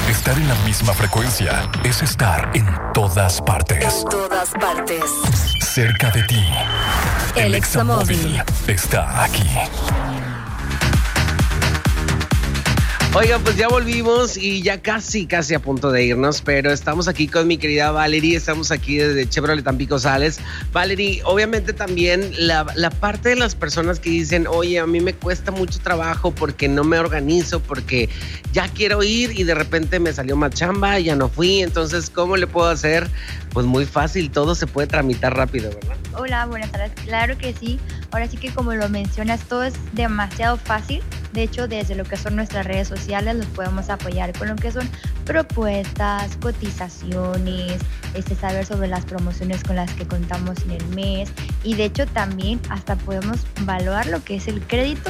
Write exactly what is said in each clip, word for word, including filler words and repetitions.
Estar en la misma frecuencia es estar en todas partes. En todas partes. Cerca de ti. El Examóvil está aquí. Oiga, pues ya volvimos y ya casi, casi a punto de irnos, pero estamos aquí con mi querida Valerie, estamos aquí desde Chevrolet Tampico Sales. Valerie, obviamente también la, la parte de las personas que dicen, oye, a mí me cuesta mucho trabajo porque no me organizo, porque ya quiero ir y de repente me salió más chamba y ya no fui, entonces, ¿cómo le puedo hacer? Pues muy fácil, todo se puede tramitar rápido, ¿verdad? Hola, buenas tardes. Claro que sí. Ahora sí que como lo mencionas, todo es demasiado fácil. De hecho, desde lo que son nuestras redes sociales, los podemos apoyar con lo que son propuestas, cotizaciones, este, saber sobre las promociones con las que contamos en el mes. Y de hecho también hasta podemos evaluar lo que es el crédito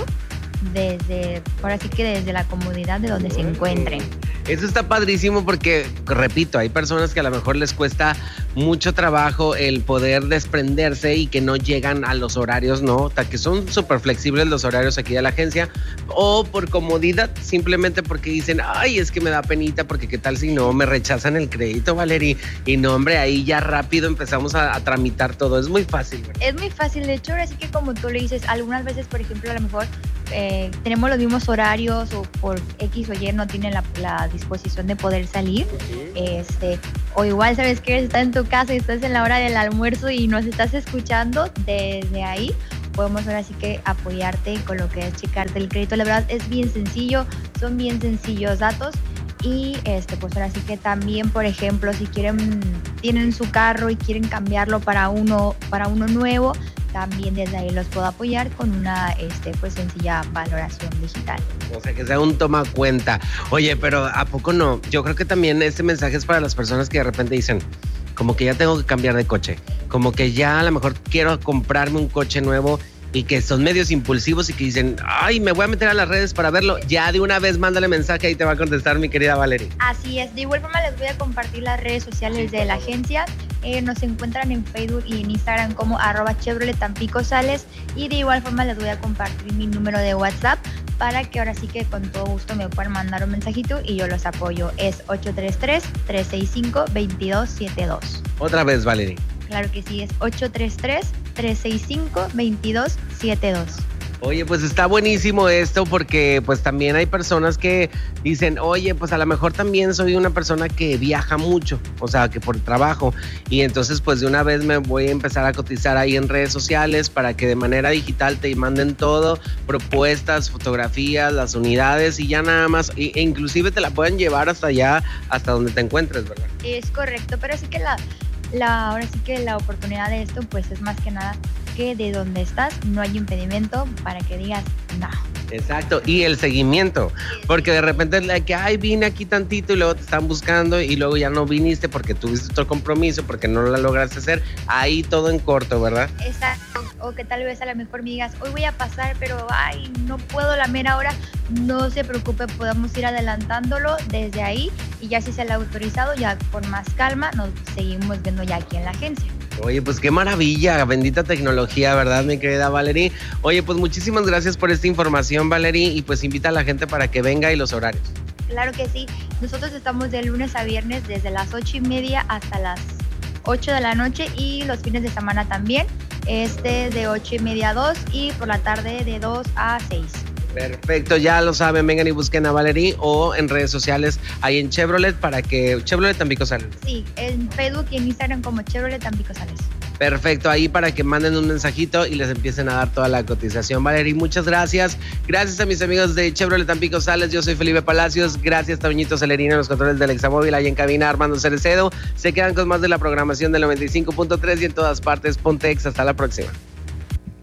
desde, ahora sí que desde la comodidad de donde se encuentren. Eso está padrísimo porque, repito, hay personas que a lo mejor les cuesta mucho trabajo el poder desprenderse y que no llegan a los horarios, ¿no? Que son súper flexibles los horarios aquí de la agencia, o por comodidad, simplemente porque dicen, ay, es que me da penita porque qué tal si no me rechazan el crédito, Valerie. Y no, hombre, ahí ya rápido empezamos a, a tramitar todo. Es muy fácil, ¿verdad? Es muy fácil. De hecho, ahora sí que como tú le dices, algunas veces, por ejemplo, a lo mejor eh, tenemos los mismos horarios o por X o Y no tienen la, la disposición de poder salir, uh-huh. este, o igual sabes que estás en tu casa y estás en la hora del almuerzo y nos estás escuchando, desde ahí podemos ahora sí que apoyarte con lo que es checarte el crédito. La verdad es bien sencillo, son bien sencillos datos y este, pues ahora sí que también, por ejemplo, si quieren, tienen su carro y quieren cambiarlo para uno, para uno nuevo, también desde ahí los puedo apoyar con una este, pues sencilla valoración digital. O sea, que sea un toma cuenta. Oye, pero ¿a poco no? Yo creo que también este mensaje es para las personas que de repente dicen, como que ya tengo que cambiar de coche, como que ya a lo mejor quiero comprarme un coche nuevo y que son medios impulsivos y que dicen, ay, me voy a meter a las redes para verlo. Ya de una vez mándale mensaje y te va a contestar mi querida Valerie. Así es. De igual forma les voy a compartir las redes sociales de la agencia. Eh, nos encuentran en Facebook y en Instagram como arroba Chevrolet Tampico Sales, y de igual forma les voy a compartir mi número de WhatsApp para que ahora sí que con todo gusto me puedan mandar un mensajito y yo los apoyo. Es ocho tres tres, tres seis cinco, dos dos siete dos. Otra vez, Valerie. Claro que sí, es ocho tres tres, tres seis cinco, dos dos siete dos. Oye, pues está buenísimo esto porque pues también hay personas que dicen, oye, pues a lo mejor también soy una persona que viaja mucho, o sea, que por trabajo, y entonces pues de una vez me voy a empezar a cotizar ahí en redes sociales para que de manera digital te manden todo, propuestas, fotografías, las unidades y ya nada más, e inclusive te la pueden llevar hasta allá, hasta donde te encuentres, ¿verdad? Es correcto, pero sí que la, la ahora sí que la oportunidad de esto pues es más que nada que de donde estás no hay impedimento para que digas no. Exacto, y el seguimiento, porque de repente es la que, ay, vine aquí tantito y luego te están buscando y luego ya no viniste porque tuviste otro compromiso, porque no la lograste hacer, ahí todo en corto, ¿verdad? Exacto, o que tal vez a lo mejor me digas, hoy voy a pasar, pero ay, no puedo la mera hora, no se preocupe, podemos ir adelantándolo desde ahí y ya si se le ha autorizado, ya con más calma nos seguimos viendo ya aquí en la agencia. Oye, pues qué maravilla, bendita tecnología, ¿verdad, mi querida Valerie? Oye, pues muchísimas gracias por esta información, Valerie, y pues invita a la gente para que venga y los horarios. Claro que sí, nosotros estamos de lunes a viernes desde las ocho y media hasta las ocho de la noche y los fines de semana también, este de ocho y media a dos y por la tarde de dos a seis. Perfecto, ya lo saben, vengan y busquen a Valerie o en redes sociales ahí en Chevrolet para que Chevrolet Tampico Sales. Sí, en Facebook y en Instagram como Chevrolet Tampico Sales. Perfecto, ahí para que manden un mensajito y les empiecen a dar toda la cotización. Valerie, muchas gracias. Gracias a mis amigos de Chevrolet Tampico Sales. Yo soy Felipe Palacios. Gracias, Toñito Celerino en los controles del Examóvil, ahí en cabina Armando Cerecedo. Se quedan con más de la programación del noventa y cinco punto tres y en todas partes. Pontex, hasta la próxima.